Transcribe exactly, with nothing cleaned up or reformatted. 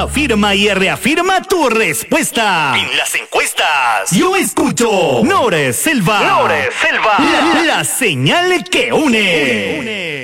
afirma y reafirma tu respuesta. En las encuestas, yo escucho Nore Selva. Nore Selva. La, la señal que une.